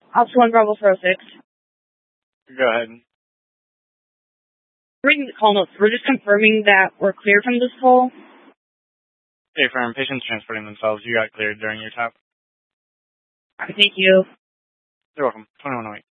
Officer 1 Bravo 406. Go ahead. Reading the call notes, we're just confirming that we're cleared from this call. Hey, firm, patients transporting themselves. You got cleared during your tap. Thank you. You're welcome. 2108.